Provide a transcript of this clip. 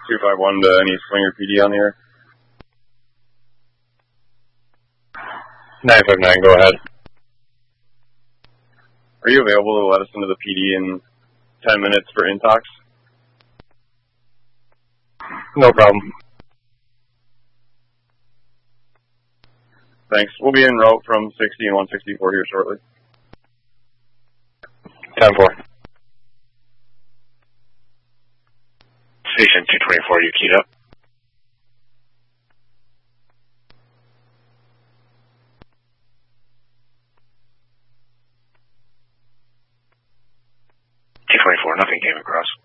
251 to any Swinger PD on the air. 959, go ahead. Are you available to let us into the PD in 10 minutes for intox? No problem. Thanks. We'll be en route from 60 and 164 here shortly. 10-4. Station 224, you keyed up. Nothing came across.